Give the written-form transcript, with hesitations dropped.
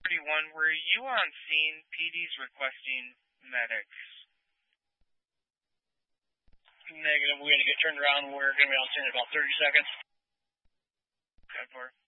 31, were you on scene? PD's requesting medics. Negative. We're going to get turned around. We're going to be on scene in about 30 seconds. Good for it.